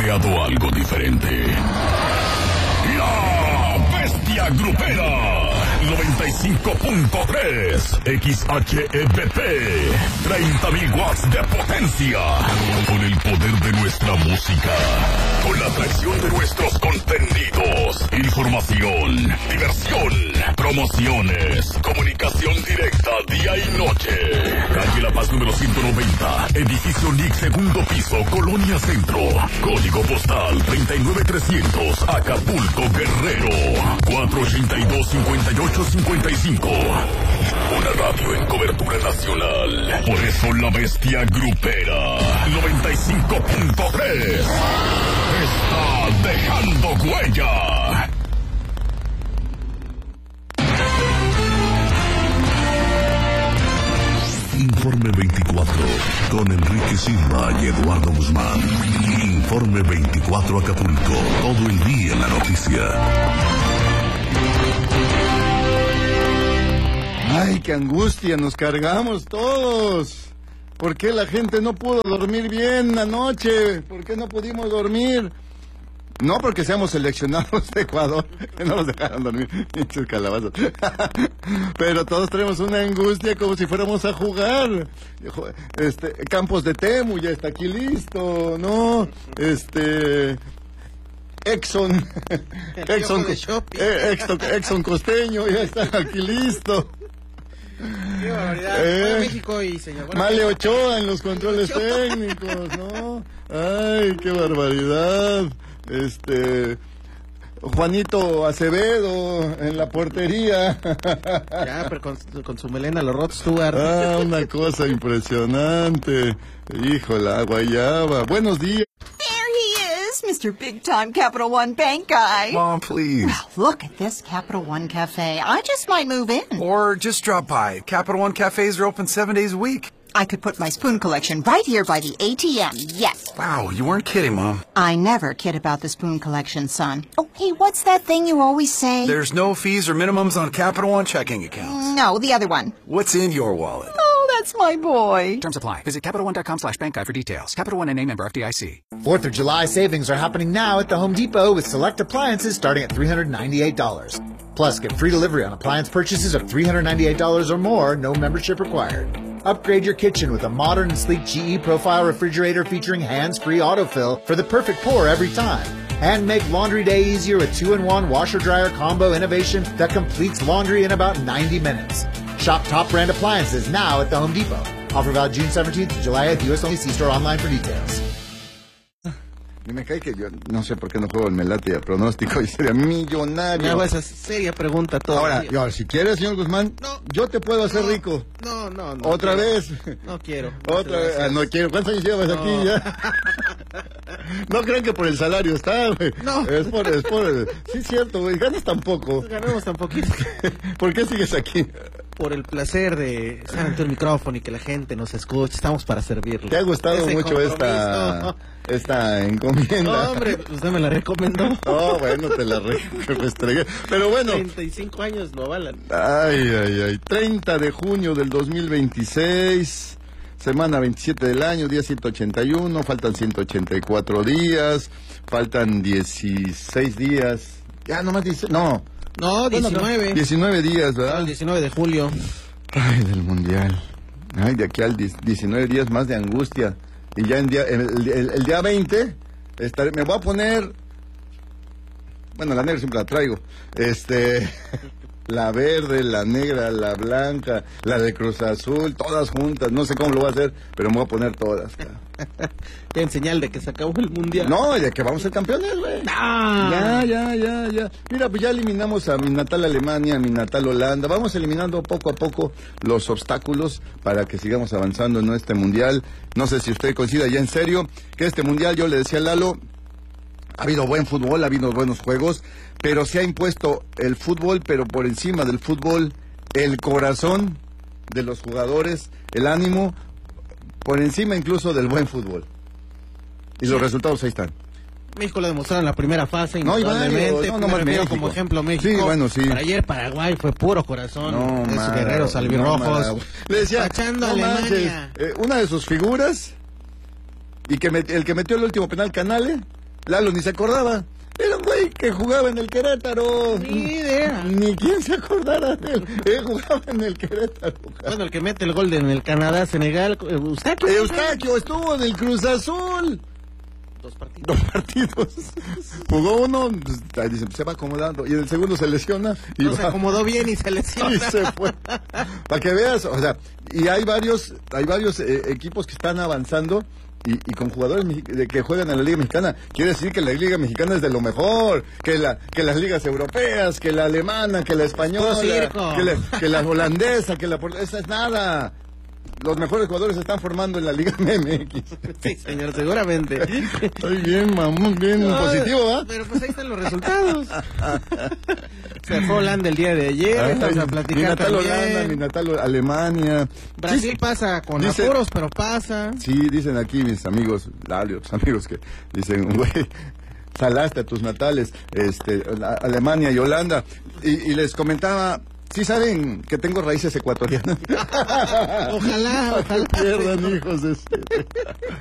creado algo diferente. La Bestia Grupera 95.3 XHEBP, 30.000 watts de potencia, con el poder de nuestra música, con la atracción de nuestros contenidos, información, diversión, promociones, comunicación directa día y noche. Calle La Paz número 190, edificio NIC, segundo piso, Colonia Centro, código postal 39300, Acapulco, Guerrero, 482-5855. Una radio en cobertura nacional. Por eso la Bestia Grupera 95.3 está dejando huella. Informe 24 con Enrique Silva y Eduardo Guzmán. Informe 24 Acapulco. Todo el día en la noticia. ¡Ay, qué angustia! Nos cargamos todos. ¿Por qué la gente no pudo dormir bien anoche? ¿Por qué no pudimos dormir? No porque seamos seleccionados de Ecuador, que no nos dejaron dormir, pinches calabazos. Pero todos tenemos una angustia como si fuéramos a jugar. Campos de Temu ya está aquí listo, ¿no? Exxon Costeño ya está aquí listo. Qué barbaridad. México y señor. Male Ochoa en los controles técnicos, ¿no? Ay, qué barbaridad. Juanito Acevedo en la portería. Ya, pero con su melena, los Rod Stewart. Ah, una cosa impresionante. Híjola, guayaba. Buenos días. Mr. Big Time Capital One Bank guy. Mom, please. Well, look at this Capital One Cafe. I just might move in. Or just drop by. Capital One cafes are open 7 days a week. I could put my spoon collection right here by the ATM, yes. Wow, you weren't kidding, Mom. I never kid about the spoon collection, son. Oh, hey, what's that thing you always say? There's no fees or minimums on Capital One checking accounts. No, the other one. What's in your wallet? Oh, that's my boy. Terms apply. Visit CapitalOne.com/bank guide for details. Capital One and a member FDIC. 4th of July savings are happening now at the Home Depot with select appliances starting at $398. Plus, get free delivery on appliance purchases of $398 or more, no membership required. Upgrade your kitchen with a modern and sleek GE Profile refrigerator featuring hands-free autofill for the perfect pour every time. And make laundry day easier with 2-in-1 washer-dryer combo innovation that completes laundry in about 90 minutes. Shop top brand appliances now at the Home Depot. Offer valid June 17th to July at US only. See store online for details. Y me cae que yo no sé por qué no juego el Melate a pronóstico y sería millonario. Me hago esa seria pregunta todo. Ahora, si quieres, señor Guzmán, no, yo te puedo hacer rico. No. ¿Otra vez? No quiero. Otra vez. No quiero. ¿Cuántos años llevas aquí ya? No crean que por el salario está, güey. No. Es por sí, es cierto, güey. Ganas tan poco. Ganamos tan poquito. ¿Por qué sigues aquí? Por el placer de estar ante el micrófono y que la gente nos escuche. Estamos para servirle. ¿Te ha gustado mucho esta encomienda? No, hombre, usted me la recomendó. No, bueno, te la restregué. Pero bueno. 35 años lo avalan. Ay. 30 de junio del 2026. Semana 27 del año, día 181. Faltan 184 días. Faltan 16 días. Ya, nomás dice. No, 19. 19 días, ¿verdad? El 19 de julio. Ay, del mundial. Ay, de aquí al 19 días más de angustia. Y ya el día 20 me voy a poner. Bueno, la negra siempre la traigo. La verde, la negra, la blanca, la de Cruz Azul, todas juntas. No sé cómo lo voy a hacer, pero me voy a poner todas. Ya en señal de que se acabó el mundial. No, de que vamos a ser campeones, güey. Ah. Ya. Mira, pues ya eliminamos a mi natal Alemania, a mi natal Holanda. Vamos eliminando poco a poco los obstáculos para que sigamos avanzando en este mundial. No sé si usted coincida ya en serio que este mundial, yo le decía a Lalo, ha habido buen fútbol, ha habido buenos juegos, pero se ha impuesto el fútbol, pero por encima del fútbol, el corazón de los jugadores, el ánimo, por encima incluso del buen fútbol. Y los resultados ahí están. México lo demostraron en la primera fase. No, me refiero como ejemplo México. Sí, bueno, sí. Pero ayer Paraguay fue puro corazón. Esos guerreros albirrojos. Le decía, tachando a Alemania. una de sus figuras, y el que metió el último penal, Canale, Lalo ni se acordaba. Era un güey que jugaba en el Querétaro. Ni idea. Ni quién se acordara de él. Él jugaba en el Querétaro. Bueno, el que mete el gol en el Canadá, Senegal, Eustaquio estuvo en el Cruz Azul. 2 partidos. 2 partidos. Jugó uno, pues, dice, se va acomodando. Y en el segundo se lesiona. Y No se acomodó bien y se lesionó. Y se fue. Para que veas, o sea, y hay varios equipos que están avanzando. Y con jugadores que juegan en la Liga Mexicana. Quiere decir que la Liga Mexicana es de lo mejor, que las ligas europeas, que la alemana, que la española, que la holandesa, esa es nada. Los mejores jugadores se están formando en la Liga MX. Sí, señor, seguramente. Estoy bien, mamón, bien positivo, ¿ah? Pero pues ahí están los resultados. Se fue Holanda el día de ayer, vamos a platicar mi natal también. Holanda, mi natal Alemania. Brasil pasa con apuros, pero pasa. Sí, dicen aquí mis amigos, otros amigos que dicen, güey, salaste a tus natales, Alemania y Holanda. Y les comentaba, sí saben que tengo raíces ecuatorianas. Ojalá. Pierdan, hijos.